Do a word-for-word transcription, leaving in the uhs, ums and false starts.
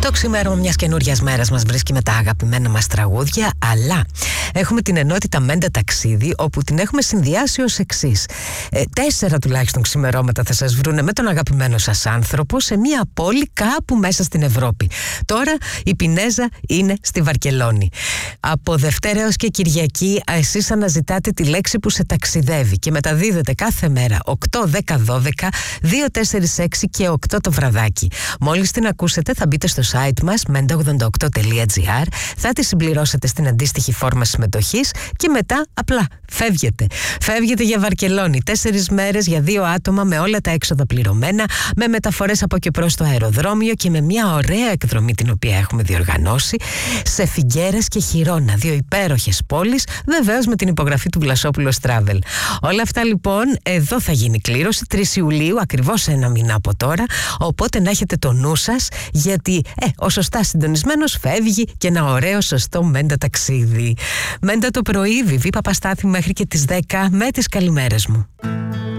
Το ξημέρωμα μιας καινούριας μέρας μας βρίσκει με τα αγαπημένα μας τραγούδια, αλλά έχουμε την ενότητα Μέντα Ταξίδι, όπου την έχουμε συνδυάσει ως εξής. Ε, τέσσερα τουλάχιστον ξημερώματα θα σας βρούνε με τον αγαπημένο σας άνθρωπο σε μια πόλη κάπου μέσα στην Ευρώπη. Τώρα η Πινέζα είναι στη Βαρκελόνη. Από Δευτέρα έως και Κυριακή εσείς αναζητάτε τη λέξη που σε ταξιδεύει και μεταδίδετε κάθε μέρα οκτώ, δέκα, δώδεκα, δύο, τέσσερα, έξι και οκτώ το βραδάκι. Μόλις την ακούσετε θα μπείτε στο site μας μέντα ογδόντα οκτώ τελεία τζι άρ, θα τη συμπληρώσετε στην αντίστοιχη φόρμα συμμετοχής και μετά απλά φεύγετε. Φεύγετε για Βαρκελόνη. Τέσσερις μέρες για δύο άτομα με όλα τα έξοδα πληρωμένα, με μεταφορές από και προς το αεροδρόμιο και με μια ωραία εκδρομή την οποία έχουμε διοργανώσει σε Φιγκέρες και Χιρόνα, δύο υπέροχες πόλεις, βεβαίως με την υπογραφή του Βλασόπουλος Travel. Όλα αυτά λοιπόν εδώ θα γίνει κλήρωση τρεις Ιουλίου, ακριβώς ένα μήνα από τώρα, οπότε να έχετε το νου σας, γιατί ε, ο σωστά συντονισμένος φεύγει και ένα ωραίο σωστό Μέντα ταξίδι. Μέντα το πρωί, Βιβί Παπαστάθη μέχρι και τις δέκα με τις καλημέρες μου.